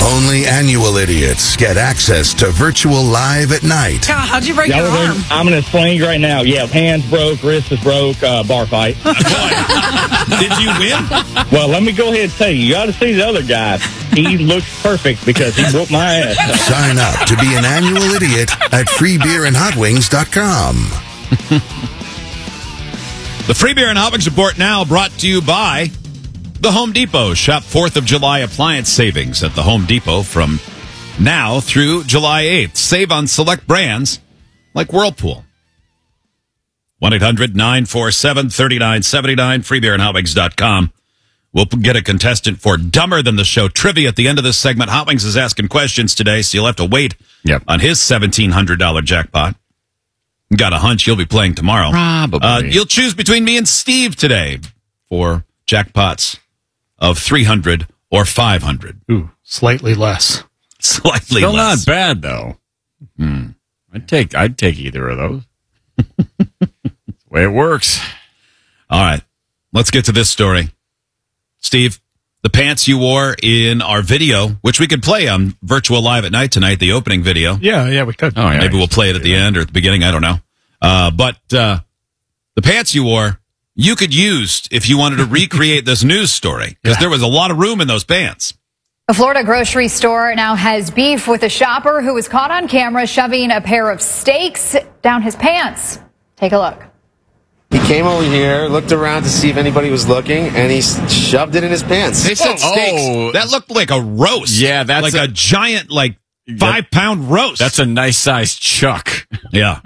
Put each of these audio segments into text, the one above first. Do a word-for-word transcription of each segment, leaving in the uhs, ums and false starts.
Only annual idiots get access to virtual live at night. God, how'd you break Yeah, your well, arm? I'm in a sling right now. Yeah, hands broke, wrist is broke, uh, bar fight. Did you win? Well, let me go ahead and tell you, you ought to see the other guy. He looks perfect because he whooped my ass. Sign up to be an annual idiot at free beer and hot wings dot com. The Free Beer and Hot Wings Report now brought to you by The Home Depot. Shop fourth of July appliance savings at The Home Depot from now through July eighth. Save on select brands like Whirlpool. one eight hundred nine four seven three nine seven nine, free beer and hot wings dot com. We'll get a contestant for Dumber Than the Show trivia at the end of this segment. Hot Wings is asking questions today, so you'll have to wait Yep. on his seventeen hundred dollars jackpot. Got a hunch you'll be playing tomorrow. Probably. Uh, you'll choose between me and Steve today for jackpots of three hundred or five hundred. Ooh, slightly less. Slightly Still less. not bad, though. Hmm. I'd take I'd take either of those. That's the way it works. All right. Let's get to this story. Steve, the pants you wore in our video, which we could play on Virtual Live at Night tonight, the opening video. Yeah, yeah, we could. Oh, yeah. Maybe we'll play it at the end or at the beginning. I don't know. Uh, but uh, the pants you wore, you could use if you wanted to recreate this news story, because Yeah. there was a lot of room in those pants. A Florida grocery store now has beef with a shopper who was caught on camera shoving a pair of steaks down his pants. Take a look. He came over here, looked around to see if anybody was looking, and he s- shoved it in his pants. They said Oh. steaks. Oh. That looked like a roast. Yeah, that's like a- a, giant, like five pound roast. That's a nice sized chuck. yeah.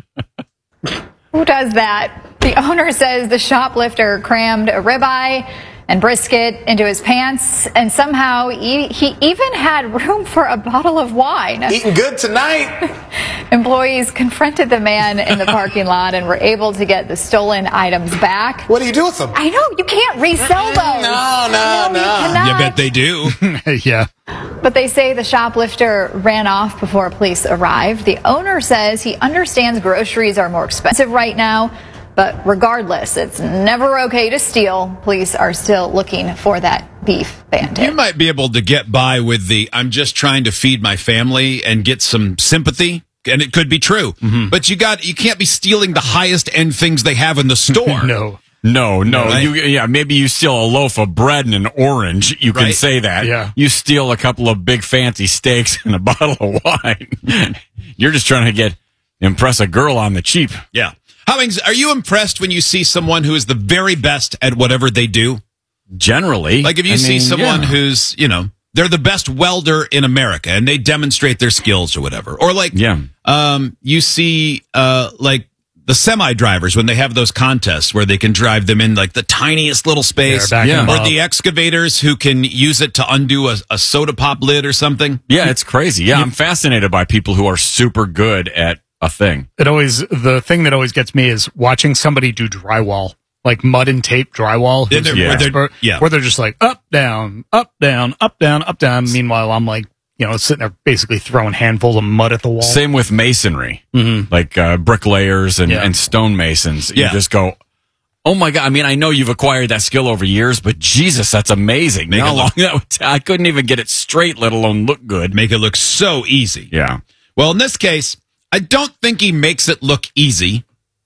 Who does that? The owner says the shoplifter crammed a ribeye and brisket into his pants, and somehow he, he even had room for a bottle of wine. Eating good tonight. Employees confronted the man in the parking lot and were able to get the stolen items back. What do you do with them? I know, you can't resell those. No, no, you no. cannot. You bet they do. Yeah. But they say the shoplifter ran off before police arrived. The owner says he understands groceries are more expensive right now, but regardless, it's never okay to steal. Police are still looking for that beef bandit. You might be able to get by with the I'm just trying to feed my family and get some sympathy, and it could be true. Mm-hmm. But you got you can't be stealing the highest end things they have in the store. No. No, no. Right? You, yeah, maybe you steal a loaf of bread and an orange. You can Right. say that. Yeah. You steal a couple of big fancy steaks and a bottle of wine. You're just trying to get impress a girl on the cheap. Yeah. Howings, are you impressed when you see someone who is the very best at whatever they do? Generally, Like if you I see mean, someone yeah. who's, you know, they're the best welder in America and they demonstrate their skills or whatever. Or like, Yeah. um, you see, uh, like the semi drivers when they have those contests where they can drive them in like the tiniest little space. Yeah, back Yeah. them Or up. the excavators who can use it to undo a, a soda pop lid or something. Yeah, it's crazy. Yeah, I'm fascinated by people who are super good at a thing. It always, the thing that always gets me is watching somebody do drywall, like mud and tape drywall. Yeah, who's they're- an where they're- expert, yeah. Where they're just like up, down, up, down, up, down, up, down. Meanwhile, I'm like, you know, sitting there basically throwing handfuls of mud at the wall. Same with masonry, Mhm. like uh, bricklayers and, Yeah. and stonemasons. You Yeah. just go, oh my God. I mean, I know you've acquired that skill over years, but Jesus, that's amazing. Make How it long look- that would ta- I couldn't even get it straight, let alone look good. Make it look so easy. Yeah. Well, in this case, I don't think he makes it look easy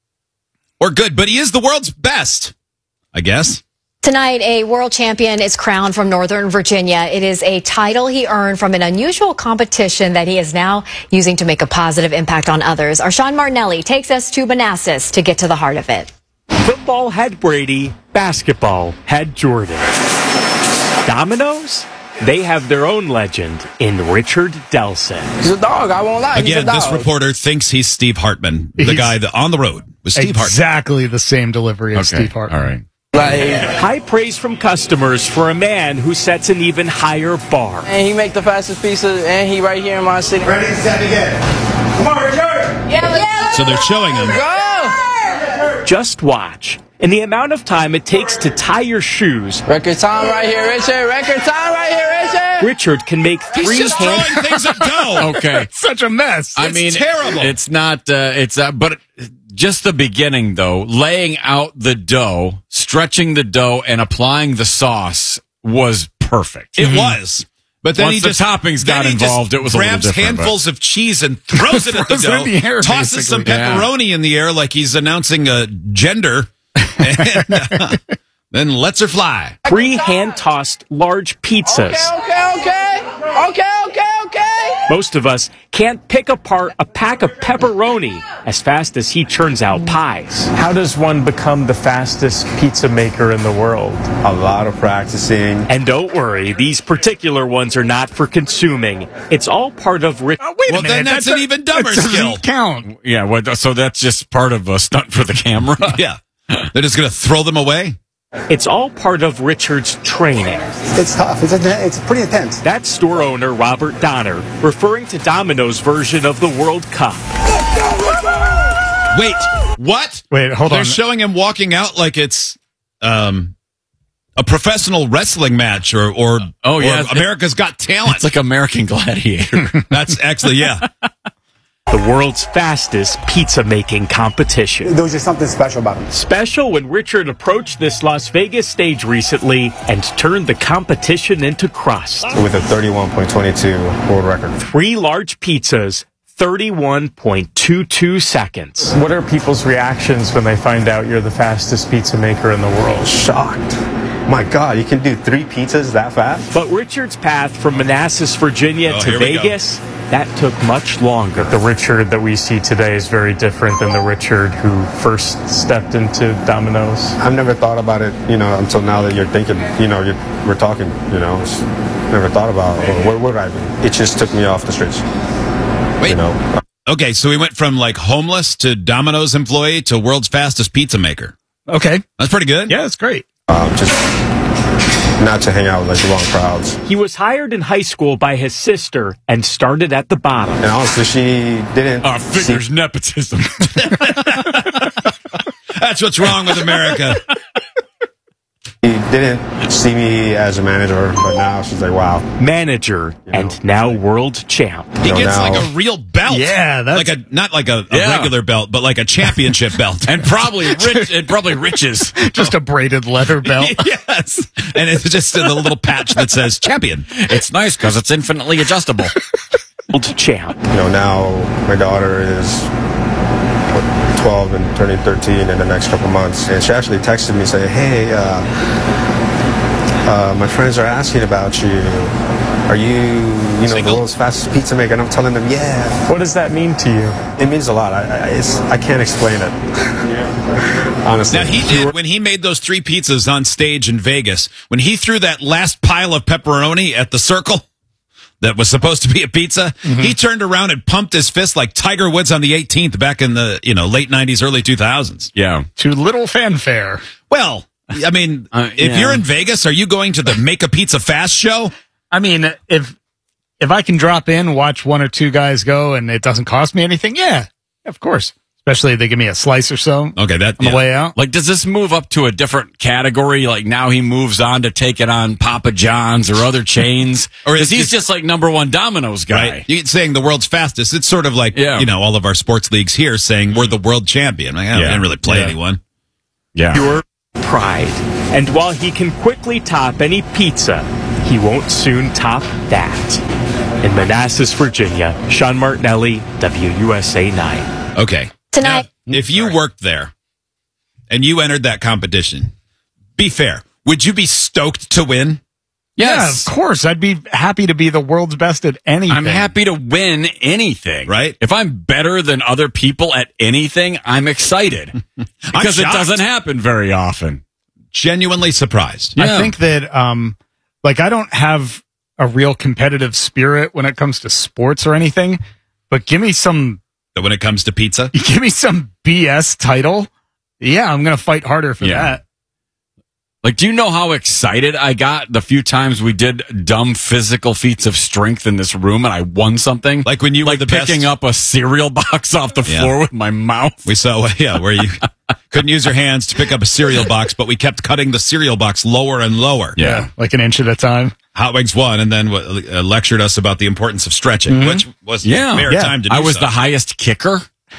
or good, but he is the world's best, I guess. Tonight, a world champion is crowned from Northern Virginia. It is a title he earned from an unusual competition that he is now using to make a positive impact on others. Our Sean Martinelli takes us to Manassas to get to the heart of it. Football had Brady, basketball had Jordan. Dominoes? They have their own legend in Richard Delson. He's a dog. I won't lie. He's Again, a this dog. reporter thinks he's Steve Hartman, the He's- guy that on the road with Steve Hartman. Exactly the same delivery as Okay. Steve Hartman. All right. Like, High praise from customers for a man who sets an even higher bar. and he make the fastest pizza, and he right here in my city. Ready, set, begin. Come on, Richard. Yeah, So they're showing him. go. Just watch. And the amount of time it takes to tie your shoes, Record time right here, Richard. Record time right here, Richard. Richard can make He's three just hand- throwing things at go. Okay. Such a mess. I It's mean, terrible. It's not, uh, it's, uh, but just the beginning though, laying out the dough, stretching the dough and applying the sauce was perfect. It was. But then Once he the just toppings then got he just involved, it was a little grabs different, handfuls of cheese and throws it at the Throws it dough, in the air, tosses some basically. Yeah. pepperoni in the air like he's announcing a gender, and uh, then lets her fly. Three hand-tossed large pizzas. Okay, okay, okay, okay, okay. Most of us can't pick apart a pack of pepperoni as fast as he churns out pies. How does one become the fastest pizza maker in the world? A lot of practicing. And don't worry, these particular ones are not for consuming. It's all part of Rich. Oh, wait Well, a minute. then that's an even dumber that doesn't skill. count. Yeah, well, so that's just part of a stunt for the camera. Yeah, they're just gonna throw them away. It's all part of Richard's training. It's tough. It's, it's pretty intense. That's store owner Robert Donner, referring to Domino's version of the World Cup. Wait, what? Wait, hold They're on. showing him walking out like it's um a professional wrestling match or or Oh, yeah, or it's- America's Got Talent. It's like American Gladiator. That's actually yeah. The world's fastest pizza making competition. There was just something special about him. Special when Richard approached this Las Vegas stage recently and turned the competition into crust. With a thirty-one point two two world record. Three large pizzas, thirty-one point two two seconds. What are people's reactions when they find out you're the fastest pizza maker in the world? Shocked. My God, you can do three pizzas that fast? But Richard's path from Manassas, Virginia Oh, to here we go. Vegas, that took much longer. The Richard that we see today is very different than the Richard who first stepped into Domino's. I've never thought about it, you know, until now that you're thinking, you know, you're, we're talking, you know. It's, never thought about well, where would I be? It just took me off the streets. Wait. You know. Okay, so we went from like homeless to Domino's employee to world's fastest pizza maker. Okay. That's pretty good. Yeah, it's great. Um, just not to hang out with like the wrong crowds. He was hired in high school by his sister and started at the bottom. And honestly, she didn't. Uh, figures see- nepotism. That's what's wrong with America. She didn't see me as a manager, but now she's like, wow. Manager and now world champ. He So gets now- like a real belt. Yeah, that's- like a not like a, a Yeah. regular belt, but like a championship belt. and probably rich, and probably riches. Just a braided leather belt. Yes, and it's just a little patch that says champion. It's nice because it's infinitely adjustable. World champ. You know, now my daughter is what, twelve and turning thirteen in the next couple months. And she actually texted me saying, hey, uh, uh, my friends are asking about you. Are you, you know, Single? the world's fastest pizza maker? And I'm telling them, yeah. What does that mean to you? It means a lot. I, I, it's, I can't explain it. Honestly. Now, he did, when he made those three pizzas on stage in Vegas, when he threw that last pile of pepperoni at the circle that was supposed to be a pizza, he turned around and pumped his fist like Tiger Woods on the eighteenth back in the, you know, late nineties, early two thousands. Yeah. To little fanfare. Well, I mean, Uh, if yeah. you're in Vegas, are you going to the Make a Pizza Fast show? I mean, if if I can drop in, watch one or two guys go, and it doesn't cost me anything, yeah, of course. Especially if they give me a slice or so Okay, that on yeah. the way out. Like, does this move up to a different category? Like, now he moves on to take it on Papa John's or other chains? Or Or is is he's it- just like number one Domino's guy? Right. You're saying the world's fastest. It's sort of like, Yeah. you know, all of our sports leagues here saying we're the world champion. Like, oh, we Yeah. didn't really play Yeah. anyone. Yeah. Pure pride. And while he can quickly top any pizza, he won't soon top that. In Manassas, Virginia, Sean Martinelli, W U S A nine. Okay. Tonight. Now, if you worked there and you entered that competition, be fair. Would you be stoked to win? Yes. Yeah, of course. I'd be happy to be the world's best at anything. I'm happy to win anything. Right. If I'm better than other people at anything, I'm excited. Because it shocked. doesn't happen very often. Genuinely surprised. Yeah. I think that, um, like, I don't have a real competitive spirit when it comes to sports or anything, but give me some, That when it comes to pizza, give me some B S title. Yeah, I'm going to fight harder for Yeah. that. Like, do you know how excited I got the few times we did dumb physical feats of strength in this room and I won something? like when you like were the picking best. up a cereal box off the Yeah. floor with my mouth. We saw, yeah, where you couldn't use your hands to pick up a cereal box, but we kept cutting the cereal box lower and lower. Yeah. Like an inch at a time. Hot Wings won, and then uh, lectured us about the importance of stretching, which was Yeah. a fair Yeah. time to do I was so. the highest kicker.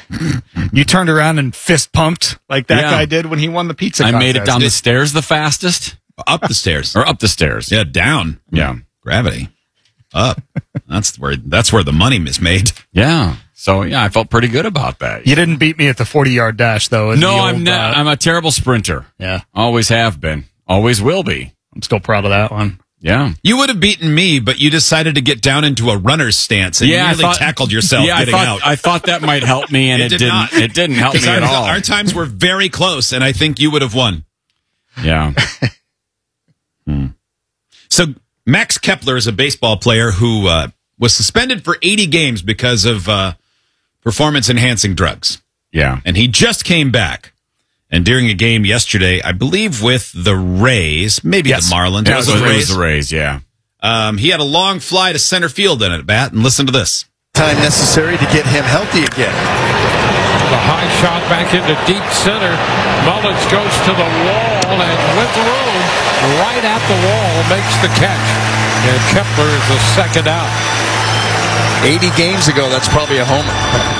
You turned around and fist pumped like that Yeah. guy did when he won the pizza I contest. made it down the stairs the fastest. Up the stairs. Or up the stairs. Yeah, down. Yeah. Gravity. up. That's where that's where the money is made. Yeah. So yeah, I felt pretty good about that. You didn't beat me at the forty-yard dash, though. in No, the I'm old, not. uh, I'm a terrible sprinter. Yeah. Always have been. Always will be. I'm still proud of that one. Yeah. You would have beaten me, but you decided to get down into a runner's stance and Yeah, I nearly thought- tackled yourself Yeah, I getting thought, out. I thought that might help me, and It it, did didn't. not. It didn't help me our, at all. Our times were very close, and I think you would have won. Yeah. hmm. So Max Kepler is a baseball player who uh, was suspended for eighty games because of uh, performance-enhancing drugs. Yeah. And he just came back. And during a game yesterday, I believe with the Rays, maybe Yes. the Marlins. Yeah, was it was, the it Rays. was the Rays, yeah. Um, he had a long fly to center field in at bat, and listen to this. Time necessary to get him healthy again. The high shot back into deep center. Mullins goes to the wall and with room, right at the wall, makes the catch. And Kepler is the second out. eighty games ago, that's probably a homer.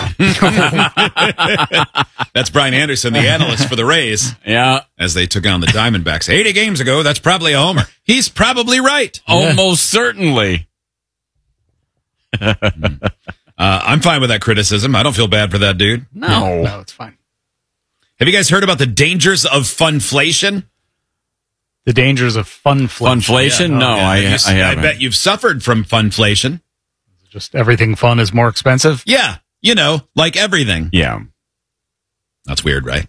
That's Brian Anderson, the analyst for the Rays. Yeah. As they took on the Diamondbacks. eighty games ago, that's probably a homer. He's probably right. Almost certainly. uh, I'm fine with that criticism. I don't feel bad for that dude. No. No, it's fine. Have you guys heard about the dangers of funflation? The dangers of funflation. Funflation? Yeah, no, yeah. I, You- I I haven't. bet you've suffered from funflation. Just everything fun is more expensive. Yeah, you know, like everything. Yeah. That's weird, right?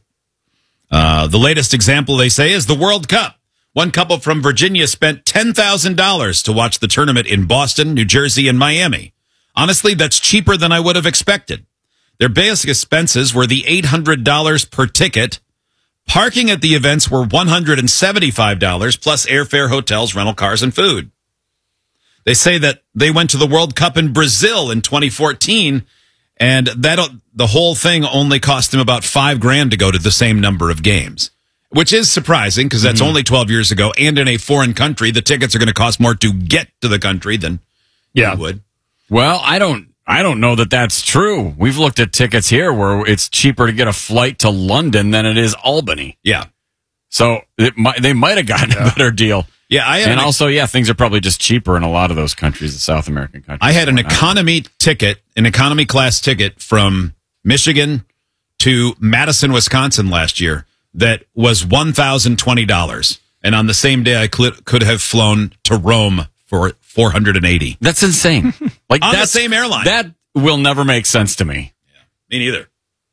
Uh, the latest example, they say, is the World Cup. One couple from Virginia spent ten thousand dollars to watch the tournament in Boston, New Jersey, and Miami. Honestly, that's cheaper than I would have expected. Their basic expenses were the eight hundred dollars per ticket. Parking at the events were one hundred seventy-five dollars, plus airfare, hotels, rental cars, and food. They say that they went to the World Cup in Brazil in twenty fourteen, and that the whole thing only cost them about five grand to go to the same number of games, which is surprising because that's mm-hmm. only twelve years ago. And in a foreign country, the tickets are going to cost more to get to the country than yeah. you would. Well, I don't, I don't know that that's true. We've looked at tickets here where it's cheaper to get a flight to London than it is Albany. Yeah. So it might, they might have gotten yeah. a better deal. Yeah, I had and an, also, yeah, things are probably just cheaper in a lot of those countries, the South American countries. I had an economy ticket, an economy class ticket from Michigan to Madison, Wisconsin last year that was one thousand twenty dollars. And on the same day, I cl- could have flown to Rome for four hundred eighty dollars. That's insane. Like on that's, the same airline. That will never make sense to me. Yeah, me neither.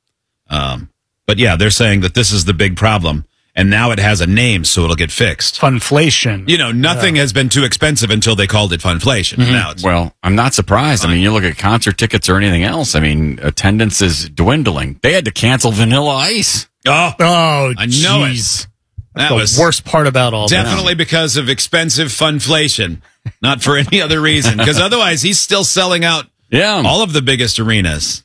Um, but yeah, they're saying that this is the big problem. And now it has a name, so it'll get fixed. Funflation. You know, nothing yeah. has been too expensive until they called it funflation. Mm-hmm. Now it's well, I'm not surprised. Fine. I mean, you look at concert tickets or anything else. I mean, attendance is dwindling. They had to cancel Vanilla Ice. Oh, oh, I know geez. it. That's that the was worst part about all that. Definitely because of expensive funflation, not for any other reason. Because otherwise, he's still selling out yeah. all of the biggest arenas.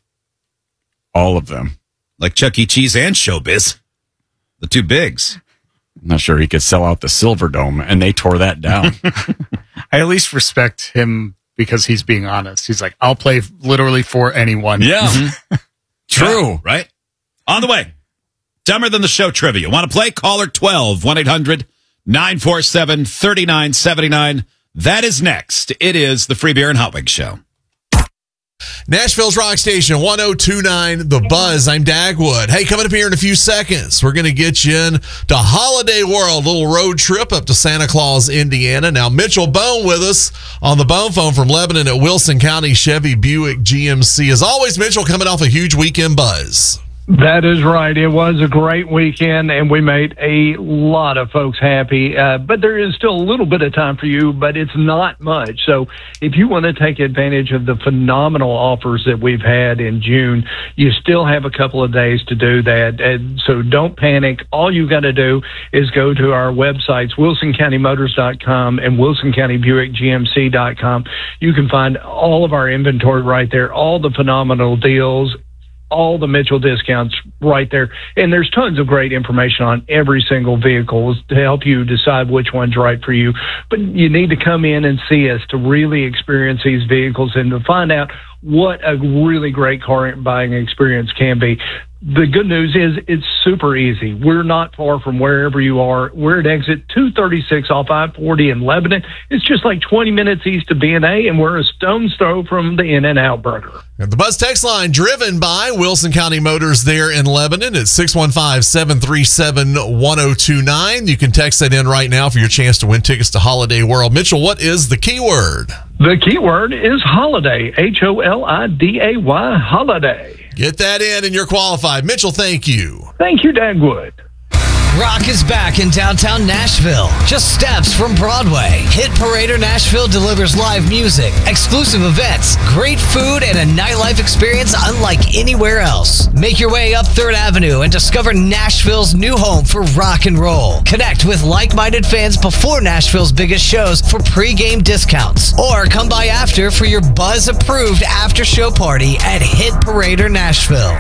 All of them. Like Chuck E. Cheese and Showbiz. The two bigs. I'm not sure he could sell out the Silver Dome, and they tore that down. I at least respect him because he's being honest. He's like, I'll play literally for anyone. Yeah. Mm-hmm. True. Yeah, right? On the way. Dumber Than the Show trivia. Want to play? Caller twelve, one eight hundred nine four seven three nine seven nine. That is next. It is the Free Beer and Hot Wings Show. Nashville's Rock Station, one oh two point nine The Buzz. I'm Dagwood. Hey, coming up here in a few seconds, we're going to get you in to Holiday World, little road trip up to Santa Claus, Indiana. Now, Mitchell Bone with us on the bone phone from Lebanon at Wilson County Chevy Buick G M C. As always, Mitchell coming off a huge weekend buzz. That is right. It was a great weekend, and we made a lot of folks happy. Uh, but there is still a little bit of time for you, but it's not much. So if you want to take advantage of the phenomenal offers that we've had in June, you still have a couple of days to do that. And so don't panic. All you got to do is go to our websites, wilson county motors dot com and wilson county buick g m c dot com. You can find all of our inventory right there, all the phenomenal deals, all the Mitchell discounts right there. And there's tons of great information on every single vehicle to help you decide which one's right for you. But you need to come in and see us to really experience these vehicles and to find out what a really great car buying experience can be. the good news is it's super easy. We're not far from wherever you are. We're at exit two thirty-six off I forty in Lebanon. It's just like twenty minutes east of B and A, and we're a stone's throw from the In-N-Out Burger. And the Buzz text line driven by Wilson County Motors there in Lebanon at six one five, seven three seven, one oh two nine. You can text that in right now for your chance to win tickets to Holiday World. Mitchell, what is the keyword? The keyword is holiday, H O L I D A Y, holiday. Get that in and you're qualified. Mitchell, thank you. Thank you, Dagwood. Rock is back in downtown Nashville, just steps from Broadway. Hit Parader Nashville delivers live music, exclusive events, great food, and a nightlife experience unlike anywhere else. Make your way up third Avenue and discover Nashville's new home for rock and roll. Connect with like-minded fans before Nashville's biggest shows for pre-game discounts. Or come by after for your Buzz-approved after-show party at Hit Parader Nashville.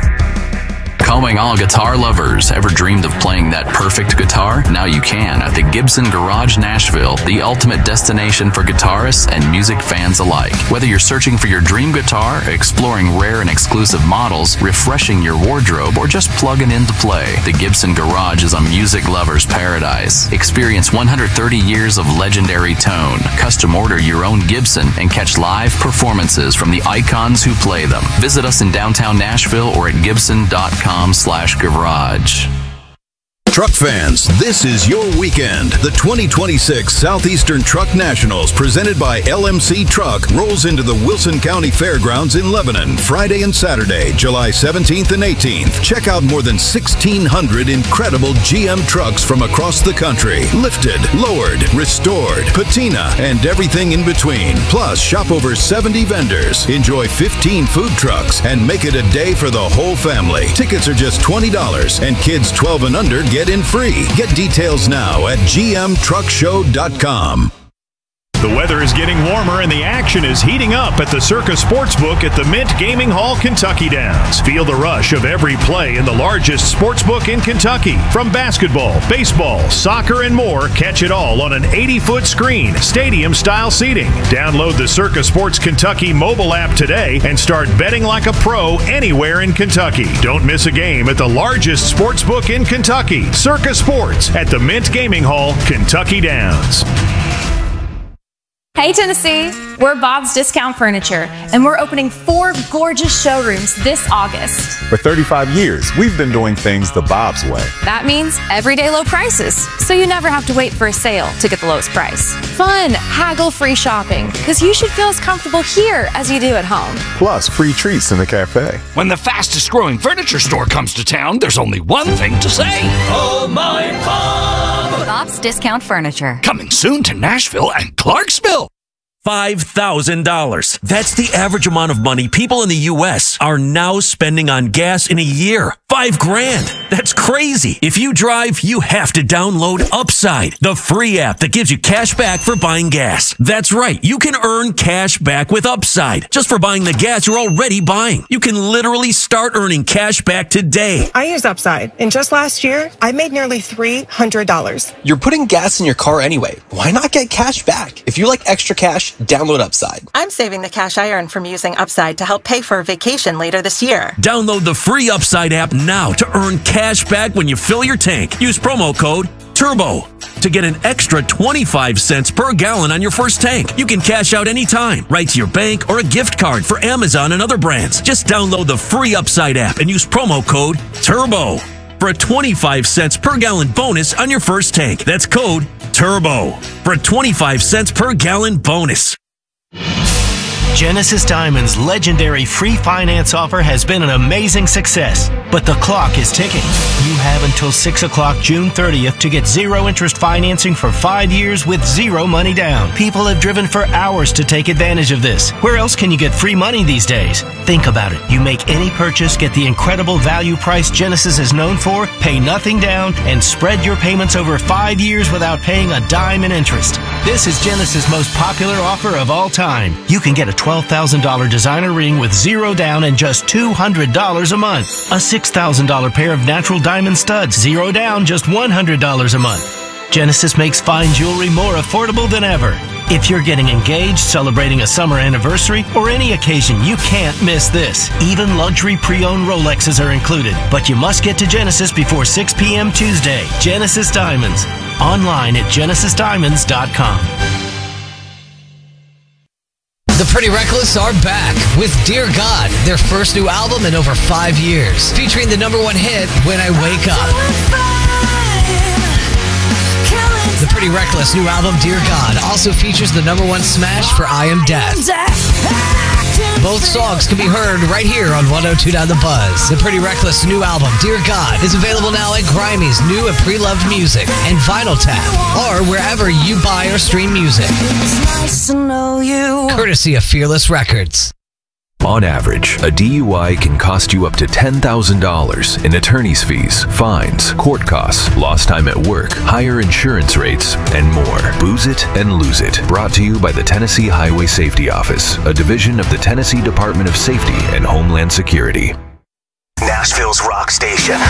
Calling all guitar lovers. Ever dreamed of playing that perfect guitar? Now you can at the Gibson Garage Nashville, the ultimate destination for guitarists and music fans alike. Whether you're searching for your dream guitar, exploring rare and exclusive models, refreshing your wardrobe, or just plugging in to play, the Gibson Garage is a music lover's paradise. Experience one hundred thirty years of legendary tone. Custom order your own Gibson and catch live performances from the icons who play them. Visit us in downtown Nashville or at gibson dot com slash garage. Truck fans, this is your weekend. The twenty twenty-six Southeastern Truck Nationals, presented by L M C Truck, rolls into the Wilson County Fairgrounds in Lebanon, Friday and Saturday, July seventeenth and eighteenth. Check out more than sixteen hundred incredible G M trucks from across the country. Lifted, lowered, restored, patina, and everything in between. Plus, shop over seventy vendors, enjoy fifteen food trucks, and make it a day for the whole family. Tickets are just twenty dollars, and kids twelve and under get in free. Get details now at G M truck show dot com. The weather is getting warmer and the action is heating up at the Circa Sportsbook at the Mint Gaming Hall, Kentucky Downs. Feel the rush of every play in the largest sportsbook in Kentucky. From basketball, baseball, soccer, and more, catch it all on an eighty-foot screen, stadium-style seating. Download the Circa Sports Kentucky mobile app today and start betting like a pro anywhere in Kentucky. Don't miss a game at the largest sportsbook in Kentucky. Circa Sports at the Mint Gaming Hall, Kentucky Downs. Hey Tennessee, we're Bob's Discount Furniture, and we're opening four gorgeous showrooms this August. For thirty-five years, we've been doing things the Bob's way. That means everyday low prices, so you never have to wait for a sale to get the lowest price. Fun, haggle-free shopping, because you should feel as comfortable here as you do at home. Plus, free treats in the cafe. When the fastest growing furniture store comes to town, there's only one thing to say. Oh, my Bob! Bob's Discount Furniture. Coming soon to Nashville and Clarksville. five thousand dollars. That's the average amount of money people in the U S are now spending on gas in a year. Five grand. That's crazy. If you drive, you have to download Upside, the free app that gives you cash back for buying gas. That's right. You can earn cash back with Upside just for buying the gas you're already buying. You can literally start earning cash back today. I use Upside, and just last year, I made nearly three hundred dollars. You're putting gas in your car anyway. Why not get cash back? If you like extra cash, download Upside. I'm saving the cash I earn from using Upside to help pay for a vacation later this year. Download the free Upside app now to earn cash back when you fill your tank. Use promo code TURBO to get an extra twenty-five cents per gallon on your first tank. You can cash out anytime, right to your bank or a gift card for Amazon and other brands. Just download the free Upside app and use promo code TURBO for a twenty-five cents per gallon bonus on your first tank. That's code TURBO for a twenty-five cents per gallon bonus. Genesis Diamond's legendary free finance offer has been an amazing success, but the clock is ticking. You have until six o'clock June thirtieth to get zero interest financing for five years with zero money down. People have driven for hours to take advantage of this. Where else can you get free money these days? Think about it. You make any purchase, get the incredible value price Genesis is known for, pay nothing down, and spread your payments over five years without paying a dime in interest. This is Genesis' most popular offer of all time. You can get a twelve thousand dollars designer ring with zero down and just two hundred dollars a month. A six thousand dollars pair of natural diamond studs, zero down, just one hundred dollars a month. Genesis makes fine jewelry more affordable than ever. If you're getting engaged, celebrating a summer anniversary, or any occasion, you can't miss this. Even luxury pre-owned Rolexes are included. But you must get to Genesis before six p.m. Tuesday. Genesis Diamonds. Online at genesis diamonds dot com. The Pretty Reckless are back with Dear God, their first new album in over five years, featuring the number one hit, When I Wake Up. The Pretty Reckless new album, Dear God, also features the number one smash for I Am Death. Both songs can be heard right here on one oh two point nine The Buzz. The Pretty Reckless new album, Dear God, is available now at Grimey's new and pre-loved music and Vinyl Tap, or wherever you buy or stream music. Nice to know you. Courtesy of Fearless Records. On average, a D U I can cost you up to ten thousand dollars in attorney's fees, fines, court costs, lost time at work, higher insurance rates, and more. Booze it and lose it. Brought to you by the Tennessee Highway Safety Office, a division of the Tennessee Department of Safety and Homeland Security. Nashville's rock station.